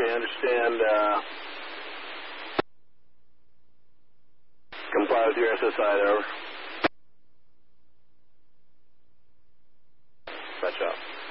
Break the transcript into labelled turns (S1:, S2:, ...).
S1: I understand. Comply with your SSI, over. Match up.